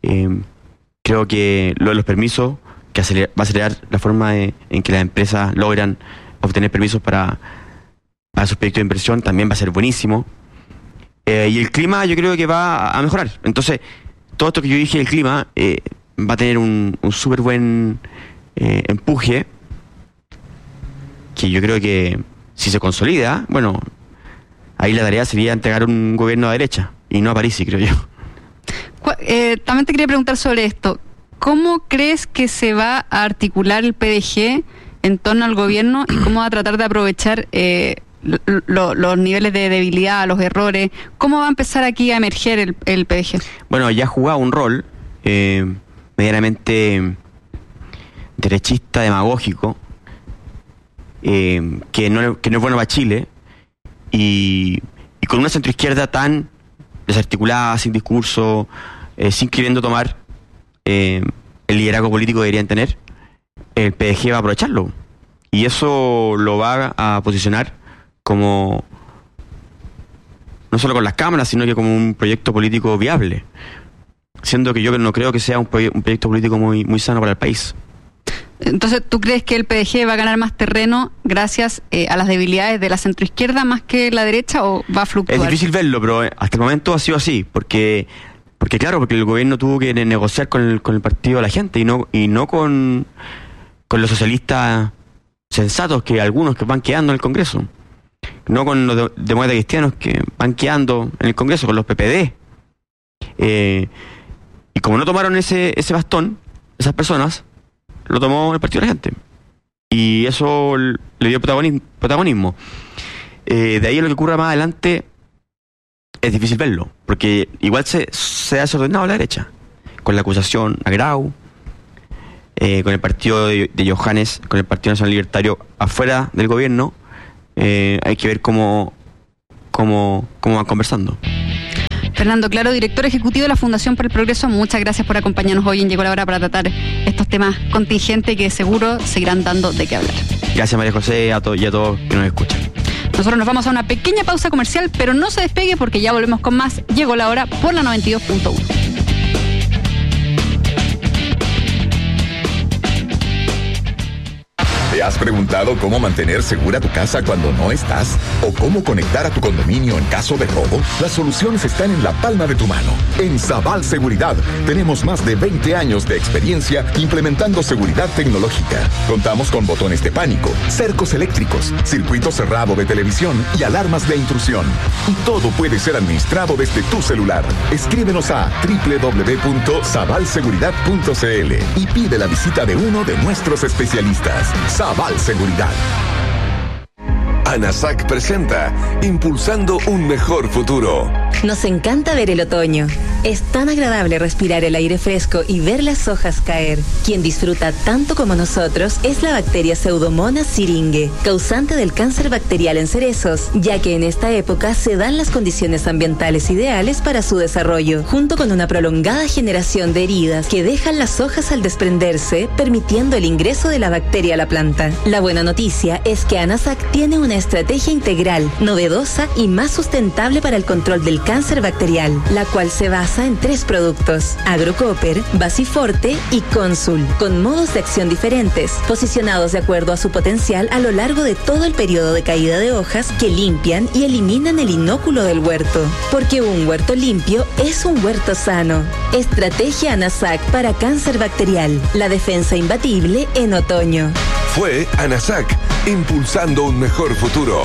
Creo que lo de los permisos, que va a acelerar la forma en que las empresas logran obtener permisos para sus proyectos de inversión, también va a ser buenísimo. Y el clima yo creo que va a mejorar. Entonces, todo esto que yo dije del clima va a tener un súper buen empuje, que yo creo que si se consolida, bueno, ahí la tarea sería entregar un gobierno a derecha y no a Parisi, creo yo. También te quería preguntar sobre esto. ¿Cómo crees que se va a articular el PDG en torno al gobierno y cómo va a tratar de aprovechar los niveles de debilidad, los errores? ¿Cómo va a empezar aquí a emerger el PDG? Bueno, ya ha jugado un rol medianamente derechista, demagógico, que no es bueno para Chile, y con una centroizquierda tan desarticulada, sin discurso, sin queriendo tomar el liderazgo político que deberían tener, el PDG va a aprovecharlo, y eso lo va a posicionar como, no solo con las cámaras, sino que como un proyecto político viable, siendo que yo no creo que sea un proyecto político muy sano para el país. Entonces, ¿tú crees que el PDG va a ganar más terreno gracias a las debilidades de la centroizquierda más que la derecha, o va a fluctuar? Es difícil verlo, pero hasta el momento ha sido así, porque el gobierno tuvo que negociar con el partido de la gente, y no con los socialistas sensatos, que algunos que van quedando en el Congreso, no con los demócratas cristianos que van quedando en el Congreso, con los PPD. Y como no tomaron ese bastón, esas personas, lo tomó el partido de la gente, y eso le dio protagonismo. De ahí a lo que ocurra más adelante es difícil verlo, porque igual se ha desordenado a la derecha. con la acusación a Grau, con el partido de Johannes, con el Partido Nacional Libertario afuera del gobierno. Hay que ver cómo van conversando. Fernando Claro, director ejecutivo de la Fundación para el Progreso, muchas gracias por acompañarnos hoy en Llegó la Hora para tratar estos temas contingentes que seguro seguirán dando de qué hablar. Gracias, María José, y a todos que nos escuchan. Nosotros nos vamos a una pequeña pausa comercial, pero no se despegue porque ya volvemos con más Llegó la Hora por la 92.1. ¿Te has preguntado cómo mantener segura tu casa cuando no estás? ¿O cómo conectar a tu condominio en caso de robo? Las soluciones están en la palma de tu mano. En Sabal Seguridad tenemos más de 20 años de experiencia implementando seguridad tecnológica. Contamos con botones de pánico, cercos eléctricos, circuito cerrado de televisión y alarmas de intrusión. Y todo puede ser administrado desde tu celular. Escríbenos a www.sabalseguridad.cl y pide la visita de uno de nuestros especialistas. Sabal Seguridad. ANASAC presenta Impulsando un Mejor Futuro. Nos encanta ver el otoño. Es tan agradable respirar el aire fresco y ver las hojas caer. Quien disfruta tanto como nosotros es la bacteria Pseudomonas syringae, causante del cáncer bacterial en cerezos, ya que en esta época se dan las condiciones ambientales ideales para su desarrollo, junto con una prolongada generación de heridas que dejan las hojas al desprenderse, permitiendo el ingreso de la bacteria a la planta. La buena noticia es que ANASAC tiene una estrategia integral, novedosa y más sustentable para el control del cáncer bacterial, la cual se basa en 3 productos: AgroCopper, Basiforte y Consul, con modos de acción diferentes, posicionados de acuerdo a su potencial a lo largo de todo el periodo de caída de hojas, que limpian y eliminan el inóculo del huerto. Porque un huerto limpio es un huerto sano. Estrategia ANASAC para cáncer bacterial, la defensa imbatible en otoño. Fue ANASAC, impulsando un mejor futuro.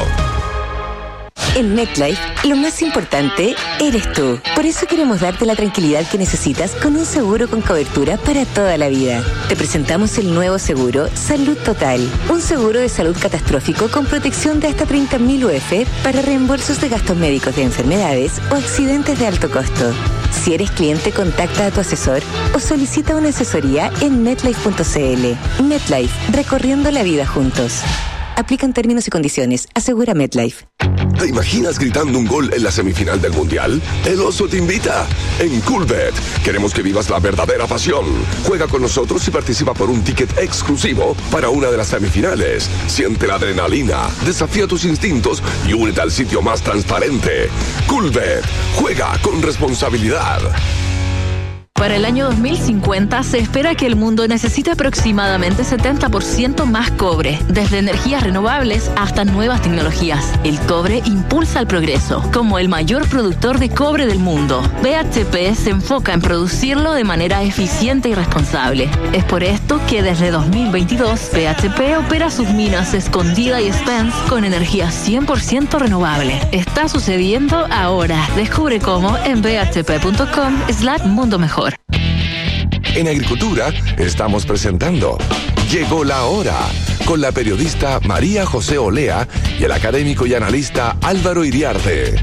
En MetLife, lo más importante eres tú. Por eso queremos darte la tranquilidad que necesitas con un seguro con cobertura para toda la vida. Te presentamos el nuevo seguro Salud Total, un seguro de salud catastrófico con protección de hasta 30.000 UF para reembolsos de gastos médicos de enfermedades o accidentes de alto costo. Si eres cliente, contacta a tu asesor o solicita una asesoría en MetLife.cl. MetLife, recorriendo la vida juntos. Aplican términos y condiciones. Asegura MetLife. ¿Te imaginas gritando un gol en la semifinal del Mundial? El Oso te invita. En Coolbet queremos que vivas la verdadera pasión. Juega con nosotros y participa por un ticket exclusivo para una de las semifinales. Siente la adrenalina, desafía tus instintos y únete al sitio más transparente. Coolbet. Juega con responsabilidad. Para el año 2050 se espera que el mundo necesite aproximadamente 70% más cobre, desde energías renovables hasta nuevas tecnologías. El cobre impulsa el progreso, como el mayor productor de cobre del mundo. BHP se enfoca en producirlo de manera eficiente y responsable. Es por esto que desde 2022 BHP opera sus minas Escondida y Spence con energía 100% renovable. Está sucediendo ahora. Descubre cómo en bhp.com/mundo mejor. En Agricultura estamos presentando Llegó la Hora, con la periodista María José Olea y el académico y analista Álvaro Iriarte.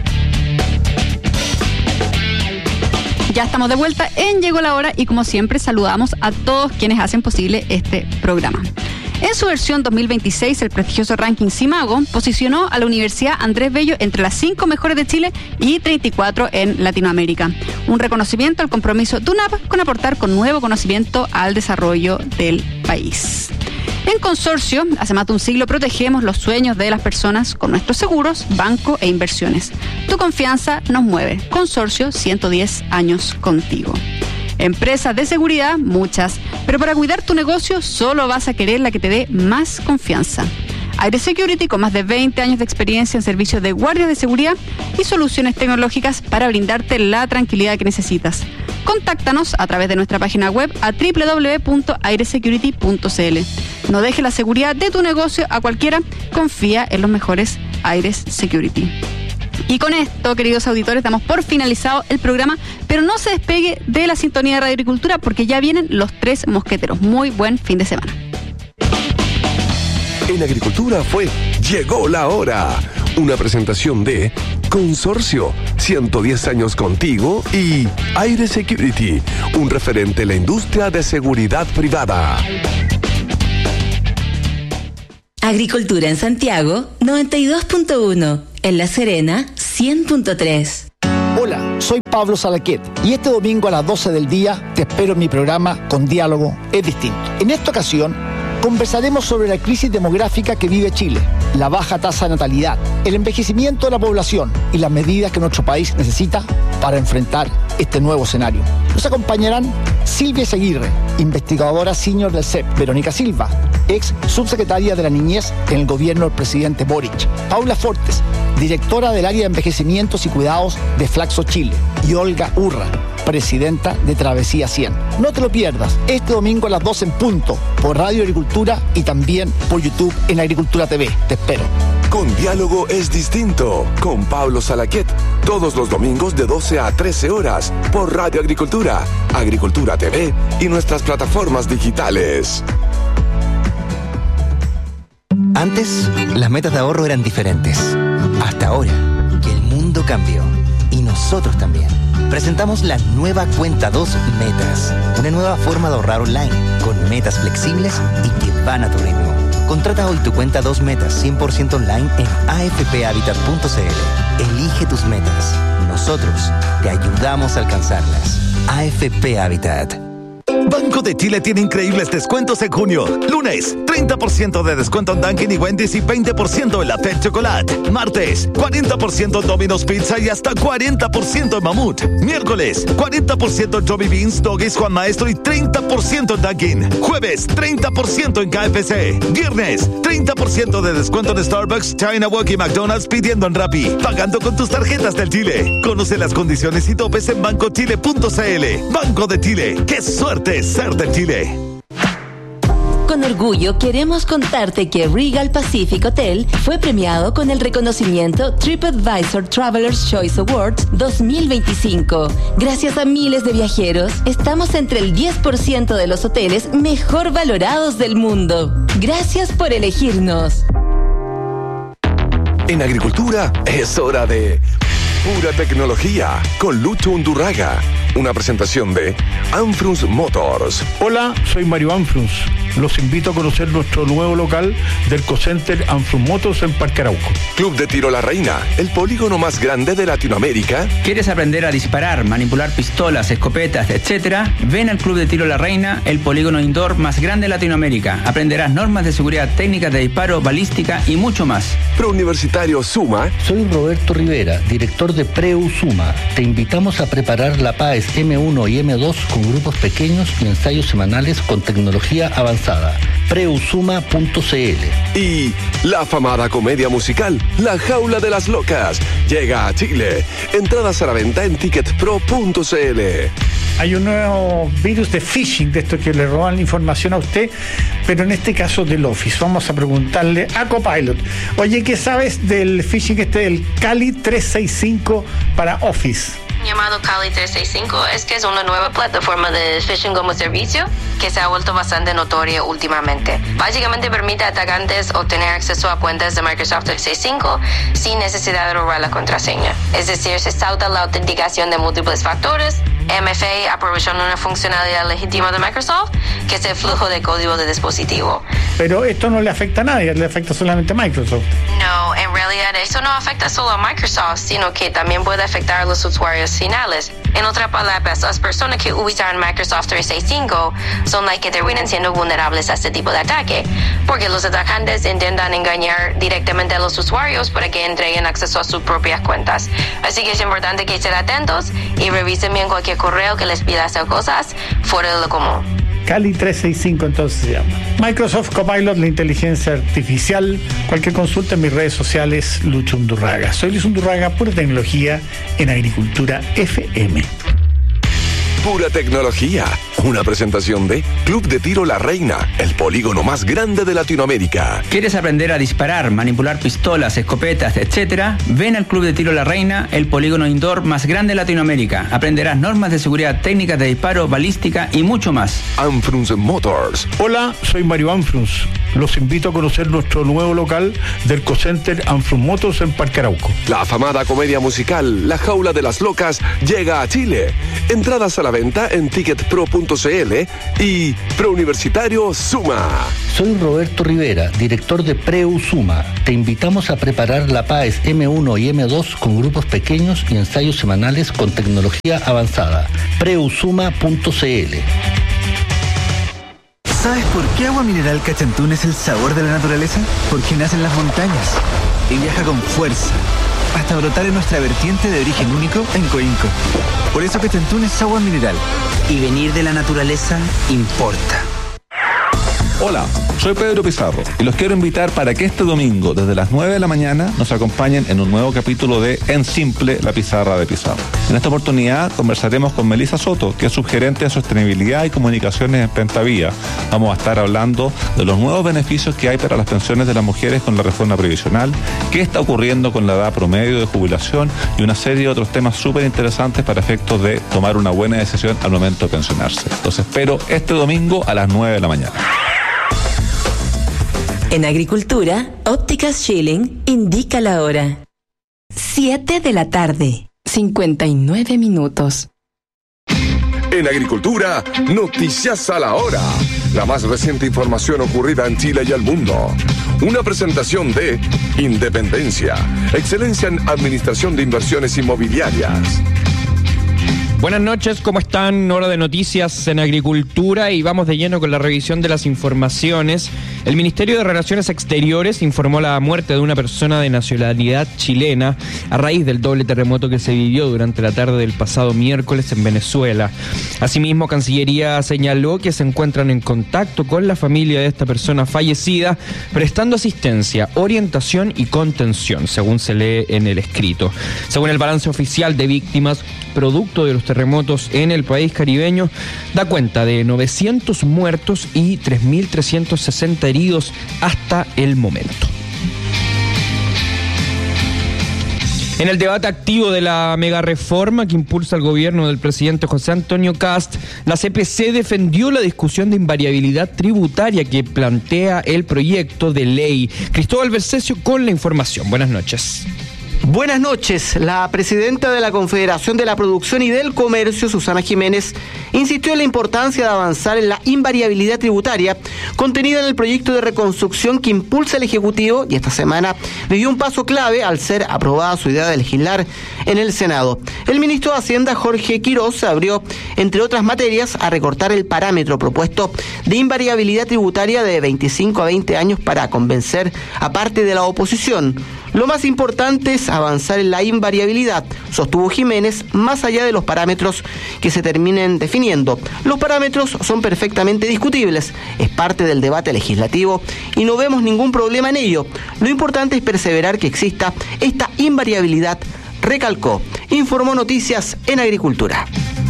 Ya estamos de vuelta en Llegó la Hora y como siempre saludamos a todos quienes hacen posible este programa. En su versión 2026, el prestigioso ranking Simago posicionó a la Universidad Andrés Bello entre las 5 mejores de Chile y 34 en Latinoamérica. Un reconocimiento al compromiso de UNAP con aportar con nuevo conocimiento al desarrollo del país. En Consorcio, hace más de un siglo protegemos los sueños de las personas con nuestros seguros, banco e inversiones. Tu confianza nos mueve. Consorcio, 110 años contigo. Empresas de seguridad, muchas, pero para cuidar tu negocio solo vas a querer la que te dé más confianza. Aire Security, con más de 20 años de experiencia en servicios de guardia de seguridad y soluciones tecnológicas para brindarte la tranquilidad que necesitas. Contáctanos a través de nuestra página web a www.airesecurity.cl. No dejes la seguridad de tu negocio a cualquiera, confía en los mejores Aires Security. Y con esto, queridos auditores, damos por finalizado el programa, pero no se despegue de la sintonía de Radio Agricultura porque ya vienen los 3 mosqueteros. Muy buen fin de semana. En Agricultura fue Llegó la Hora, una presentación de Consorcio, 110 años contigo y Aire Security, un referente en la industria de seguridad privada. Agricultura en Santiago, 92.1. En La Serena, 100.3. Hola, soy Pablo Salaquet y este domingo a las 12 del día te espero en mi programa Con Diálogo es Distinto. En esta ocasión conversaremos sobre la crisis demográfica que vive Chile, la baja tasa de natalidad, el envejecimiento de la población y las medidas que nuestro país necesita para enfrentar este nuevo escenario. Nos acompañarán Silvia Seguirre, investigadora senior del CEP, Verónica Silva, ex subsecretaria de la Niñez en el gobierno del presidente Boric, Paula Fortes, directora del área de envejecimientos y cuidados de Flaxo Chile, y Olga Urra, presidenta de Travesía 100. No te lo pierdas, este domingo a las 12 en punto, por Radio Agricultura y también por YouTube en Agricultura TV. Te espero. Con Diálogo es Distinto, con Pablo Salaquet, todos los domingos de 12 a 13 horas, por Radio Agricultura, Agricultura TV y nuestras plataformas digitales. Antes, las metas de ahorro eran diferentes. Hasta ahora, que el mundo cambió. Y nosotros también. Presentamos la nueva Cuenta 2 Metas. Una nueva forma de ahorrar online, con metas flexibles y que van a tu ritmo. Contrata hoy tu Cuenta 2 Metas 100% online en afphabitat.cl. Elige tus metas. Nosotros te ayudamos a alcanzarlas. AFP Habitat. Banco de Chile tiene increíbles descuentos en junio. Lunes, 30% de descuento en Dunkin' y Wendy's y 20% en la Pet Chocolate. Martes, 40% en Domino's Pizza y hasta 40% en Mamut. Miércoles, 40% en Johnny Beans, Doggies, Juan Maestro y 30% en Dunkin'. Jueves, 30% en KFC. Viernes, 30% de descuento en Starbucks, China Walk y McDonald's pidiendo en Rappi. Pagando con tus tarjetas del Chile. Conoce las condiciones y topes en bancochile.cl. Banco de Chile. ¡Qué suerte ser de Chile! Con orgullo queremos contarte que Regal Pacific Hotel fue premiado con el reconocimiento TripAdvisor Traveler's Choice Awards 2025. Gracias a miles de viajeros, estamos entre el 10% de los hoteles mejor valorados del mundo. Gracias por elegirnos. En Agricultura es hora de Pura Tecnología con Lucho Undurraga. Una presentación de Anfrunz Motors. Hola, soy Mario Anfrunz. Los invito a conocer nuestro nuevo local del Co-Center Anfrunz Motors en Parque Arauco. Club de Tiro La Reina, el polígono más grande de Latinoamérica. ¿Quieres aprender a disparar, manipular pistolas, escopetas, etcétera? Ven al Club de Tiro La Reina, el polígono indoor más grande de Latinoamérica. Aprenderás normas de seguridad, técnicas de disparo, balística y mucho más. Prouniversitario Suma. Soy Roberto Rivera, director de Preu Suma. Te invitamos a preparar la PAES M1 y M2 con grupos pequeños y ensayos semanales con tecnología avanzada. Preusuma.cl. Y la afamada comedia musical La Jaula de las Locas llega a Chile. Entradas a la venta en ticketpro.cl. Hay un nuevo virus de phishing, de esto que le roban la información a usted, pero en este caso del Office. Vamos a preguntarle a Copilot. Oye, ¿qué sabes del phishing del Kali 365 para Office? Llamado Kali 365 es que es una nueva plataforma de phishing como servicio que se ha vuelto bastante notoria últimamente. Básicamente permite a atacantes obtener acceso a cuentas de Microsoft 365 sin necesidad de robar la contraseña. Es decir, se sauta la autenticación de múltiples factores. MFA aprovechando una funcionalidad legítima de Microsoft, que es el flujo de código de dispositivo. Pero esto no le afecta a nadie, le afecta solamente a Microsoft. No, en realidad eso no afecta solo a Microsoft, sino que también puede afectar a los usuarios finales. En otras palabras, las personas que usan Microsoft 365 son las que terminan siendo vulnerables a este tipo de ataque, porque los atacantes intentan engañar directamente a los usuarios para que entreguen acceso a sus propias cuentas. Así que es importante que estén atentos y revisen bien cualquier correo que les pida hacer cosas fuera de lo común. Kali 365 entonces se llama. Microsoft Copilot, la inteligencia artificial. Cualquier consulta en mis redes sociales, Lucho Undurraga. Soy Luis Undurraga, pura tecnología en Agricultura FM. Pura Tecnología, una presentación de Club de Tiro La Reina, el polígono más grande de Latinoamérica. ¿Quieres aprender a disparar, manipular pistolas, escopetas, etcétera? Ven al Club de Tiro La Reina, el polígono indoor más grande de Latinoamérica. Aprenderás normas de seguridad, técnicas de disparo, balística y mucho más. Anfrunz Motors. Hola, soy Mario Anfrunz. los invito a conocer nuestro nuevo local del Cocenter Anflux Motors en Parque Arauco. La afamada comedia musical La Jaula de las Locas llega a Chile. Entradas a la venta en ticketpro.cl y Preuniversitario Suma. Soy Roberto Rivera, director de Preusuma. Te invitamos a preparar la PAES M1 y M2 con grupos pequeños y ensayos semanales con tecnología avanzada. Preusuma.cl. ¿Sabes por qué Agua Mineral Cachantún es el sabor de la naturaleza? Porque nace en las montañas y viaja con fuerza hasta brotar en nuestra vertiente de origen único en Coinco. Por eso Cachantún es agua mineral. Y venir de la naturaleza importa. Hola, soy Pedro Pizarro y los quiero invitar para que este domingo, desde las 9 de la mañana, nos acompañen en un nuevo capítulo de En Simple, la pizarra de Pizarro. En esta oportunidad conversaremos con Melissa Soto, que es subgerente de Sostenibilidad y Comunicaciones en Pentavía. Vamos a estar hablando de los nuevos beneficios que hay para las pensiones de las mujeres con la reforma previsional, qué está ocurriendo con la edad promedio de jubilación y una serie de otros temas súper interesantes para efectos de tomar una buena decisión al momento de pensionarse. Los espero este domingo a las 9 de la mañana. En Agricultura, Ópticas Schilling indica la hora. 7 de la tarde, 59 minutos. En Agricultura, noticias a la hora. La más reciente información ocurrida en Chile y el mundo. Una presentación de Independencia, excelencia en administración de inversiones inmobiliarias. Buenas noches, ¿cómo están? Hora de noticias en Agricultura y vamos de lleno con la revisión de las informaciones. El Ministerio de Relaciones Exteriores informó la muerte de una persona de nacionalidad chilena a raíz del doble terremoto que se vivió durante la tarde del pasado miércoles en Venezuela. Asimismo, Cancillería señaló que se encuentran en contacto con la familia de esta persona fallecida, prestando asistencia, orientación y contención, según se lee en el escrito. Según el balance oficial de víctimas, producto de los terremotos en el país caribeño, da cuenta de 900 muertos y 3.360 heridos hasta el momento. En el debate activo de la megareforma que impulsa el gobierno del presidente José Antonio Kast, la CPC defendió la discusión de invariabilidad tributaria que plantea el proyecto de ley. Cristóbal Bercesio con la información. Buenas noches. Buenas noches. La presidenta de la Confederación de la Producción y del Comercio, Susana Jiménez, insistió en la importancia de avanzar en la invariabilidad tributaria contenida en el proyecto de reconstrucción que impulsa el Ejecutivo y esta semana vivió un paso clave al ser aprobada su idea de legislar en el Senado. El ministro de Hacienda, Jorge Quiroz, se abrió, entre otras materias, a recortar el parámetro propuesto de invariabilidad tributaria de 25 a 20 años para convencer a parte de la oposición. Lo más importante es avanzar en la invariabilidad, sostuvo Jiménez, más allá de los parámetros que se terminen definiendo. Los parámetros son perfectamente discutibles, es parte del debate legislativo y no vemos ningún problema en ello. Lo importante es perseverar que exista esta invariabilidad, recalcó. Informó Noticias en Agricultura.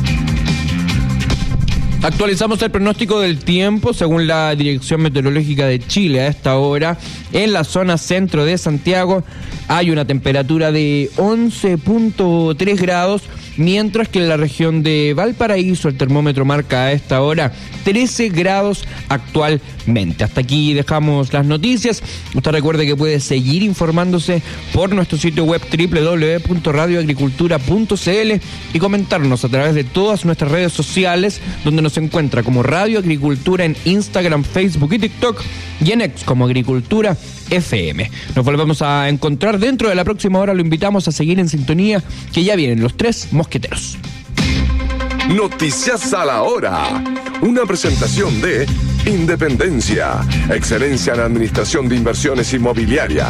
Actualizamos el pronóstico del tiempo según la Dirección Meteorológica de Chile. A esta hora, en la zona centro de Santiago, hay una temperatura de 11.3 grados, mientras que en la región de Valparaíso el termómetro marca a esta hora 13 grados actualmente. Hasta aquí dejamos las noticias. Usted recuerde que puede seguir informándose por nuestro sitio web www.radioagricultura.cl y comentarnos a través de todas nuestras redes sociales, donde nos encuentra como Radio Agricultura en Instagram, Facebook y TikTok, y en X como Agricultura FM. Nos volvemos a encontrar dentro de la próxima hora. Lo invitamos a seguir en sintonía, que ya vienen los tres mosqueteros. Noticias a la hora. Una presentación de Independencia, excelencia en administración de inversiones inmobiliarias.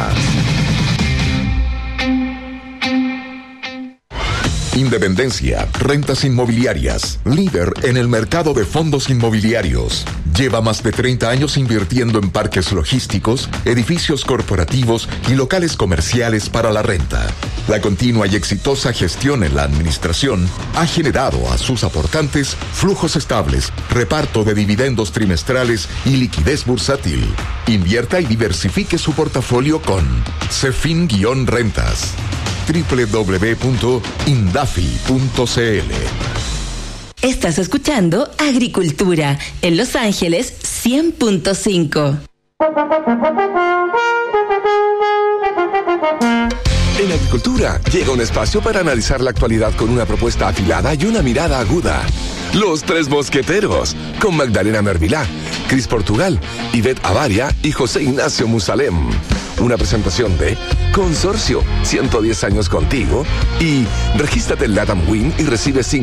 Independencia, rentas inmobiliarias, líder en el mercado de fondos inmobiliarios. Lleva más de 30 años invirtiendo en parques logísticos, edificios corporativos y locales comerciales para la renta. La continua y exitosa gestión en la administración ha generado a sus aportantes flujos estables, reparto de dividendos trimestrales y liquidez bursátil. Invierta y diversifique su portafolio con Cefin-Rentas. www.indafi.cl. Estás escuchando Agricultura en Los Ángeles 100.5. En Agricultura llega un espacio para analizar la actualidad con una propuesta afilada y una mirada aguda. Los Tres Mosqueteros, con Magdalena Mervilá, Cris Portugal, Ivette Avaria y José Ignacio Musalem. Una presentación de Consorcio, 110 años contigo, y regístrate en LATAM Win y recibe